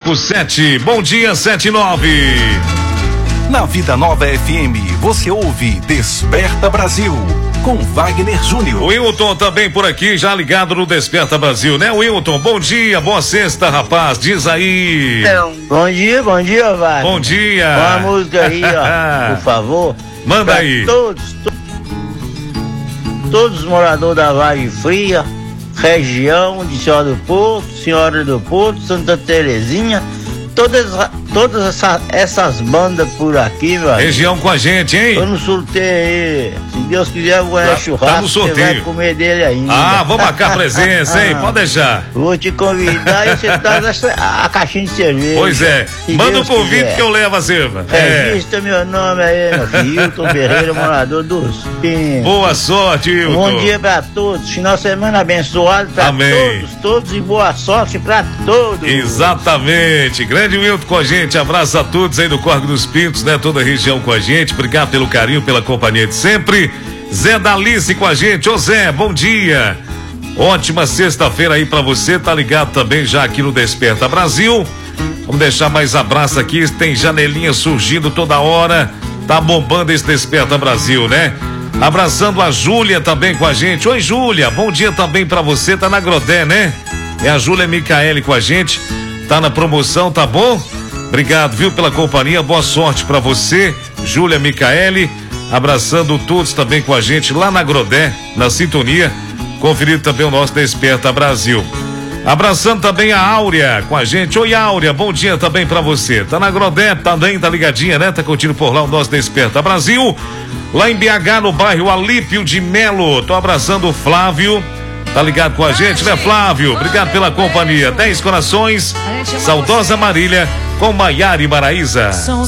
557. Bom dia, 79. Na Vida Nova FM, você ouve Desperta Brasil, com Wagner Júnior. O Wilton também por aqui, já ligado no Desperta Brasil, né, Wilton? Bom dia, boa sexta, rapaz. Diz aí. Bom dia, Wagner. Bom dia. Uma música aí, ó, por favor. Manda aí. Todos os moradores da Vargem Fria, região de Senhora do Porto, Santa Terezinha, todas essas bandas por aqui, meu amigo. Região com a gente, hein? Tô no sorteio aí. Se Deus quiser, eu vou ganhar churrasco. Tá no sorteio. Você vai comer dele ainda. Vamos marcar presença, hein? Pode deixar. Vou te convidar e você traz a caixinha de cerveja. Pois é. Manda Deus o convite quiser. que eu levo a cerveja. Registra meu nome aí, meu filho. Hilton Ferreira, morador dos Pintos. Boa sorte, Hilton. Bom dia pra todos. Final de semana abençoado pra Amém. todos e boa sorte pra todos. Exatamente. Grande Wilton com a gente. Abraço a todos aí do Córrego dos Pintos, né? Toda a região com a gente. Obrigado pelo carinho, pela companhia de sempre. Zé Dalice com a gente. Ô Zé, bom dia. Ótima sexta-feira aí pra você. Tá ligado também já aqui no Desperta Brasil. Vamos deixar mais abraço aqui. Tem janelinha surgindo toda hora. Tá bombando esse Desperta Brasil, né? Abraçando a Júlia também com a gente. Oi, Júlia. Bom dia também pra você. Tá na Grodé, né? É a Júlia Micaele com a gente. Tá na promoção, tá bom? Obrigado, viu, pela companhia. Boa sorte pra você, Júlia Micaele. Abraçando todos também com a gente lá na Grodé, na sintonia. Conferindo também o nosso Desperta Brasil. Abraçando também a Áurea com a gente. Oi, Áurea, bom dia também pra você. Tá na Grodé, também tá ligadinha, né? Tá curtindo por lá o nosso Desperta Brasil. Lá em BH, no bairro Alípio de Melo. Tô abraçando o Flávio. Tá ligado com a gente, né, Flávio? Obrigado pela companhia. 10 corações. Saudosa Marília com Maiara e Maraísa.